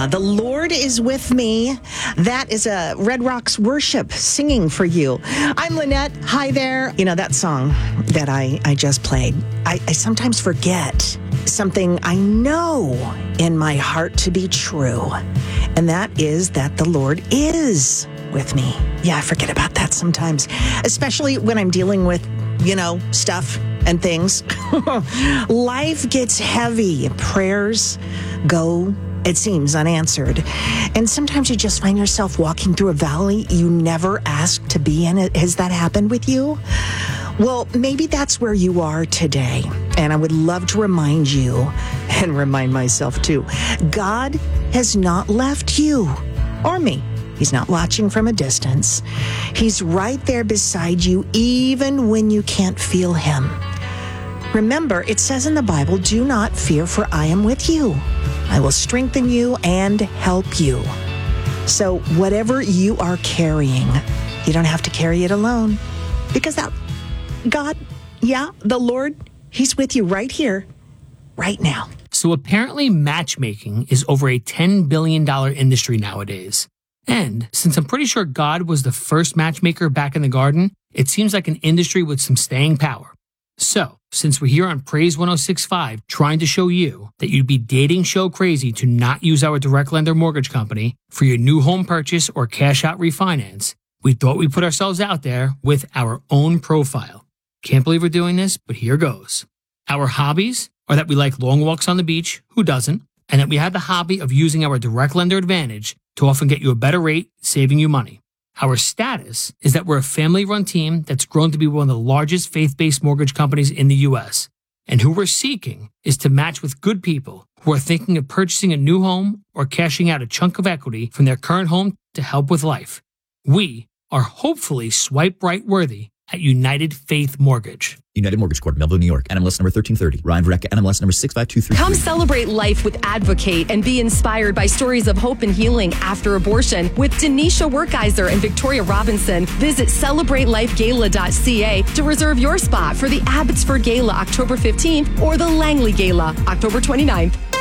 The Lord is with me. That is a Red Rocks worship singing for you. I'm Lynette. Hi there. You know, that song that I just played, I sometimes forget something I know in my heart to be true. And that is that the Lord is with me. Yeah, I forget about that sometimes, especially when I'm dealing with, stuff and things. Life gets heavy. Prayers go, it seems, unanswered. And sometimes you just find yourself walking through a valley you never asked to be in. Has that happened with you? Well, maybe that's where you are today. And I would love to remind you, and remind myself too, God has not left you or me. He's not watching from a distance. He's right there beside you, even when you can't feel him. Remember, it says in the Bible, do not fear, for I am with you. I will strengthen you and help you. So whatever you are carrying, you don't have to carry it alone. Because God, the Lord, he's with you right here, right now. So apparently matchmaking is over a $10 billion industry nowadays. And since I'm pretty sure God was the first matchmaker back in the garden, it seems like an industry with some staying power. So, since we're here on Praise 106.5 trying to show you that you'd be dating show crazy to not use our direct lender mortgage company for your new home purchase or cash out refinance, we thought we'd put ourselves out there with our own profile. Can't believe we're doing this, but here goes. Our hobbies are that we like long walks on the beach, who doesn't? And that we have the hobby of using our direct lender advantage to often get you a better rate, saving you money. Our status is that we're a family-run team that's grown to be one of the largest faith-based mortgage companies in the U.S. And who we're seeking is to match with good people who are thinking of purchasing a new home or cashing out a chunk of equity from their current home to help with life. We are hopefully swipe right worthy at United Faith Mortgage. United Mortgage Corp, Melville, New York. NMLS number 1330. Ryan Verrecka, NMLS number 65233. Come celebrate life with Advocate and be inspired by stories of hope and healing after abortion with Denisha Werkeiser and Victoria Robinson. Visit CelebrateLifeGala.ca to reserve your spot for the Abbotsford Gala October 15th or the Langley Gala October 29th.